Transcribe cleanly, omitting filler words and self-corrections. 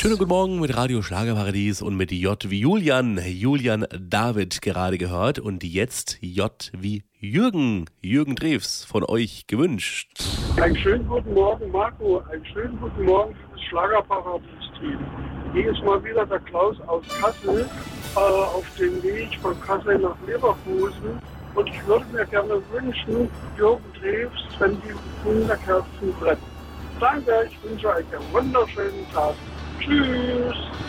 Schönen guten Morgen mit Radio Schlagerparadies und mit J wie Julian, Julian David gerade gehört und jetzt J wie Jürgen, Jürgen Drews von euch gewünscht. Einen schönen guten Morgen, Marco. Einen schönen guten Morgen, liebes Schlagerparadies-Team. Hier ist mal wieder der Klaus aus Kassel auf dem Weg von Kassel nach Leverkusen. Und ich würde mir gerne wünschen, Jürgen Drews, wenn die Wunderkerzen brennen. Danke, ich wünsche euch einen wunderschönen Tag. Tschüss.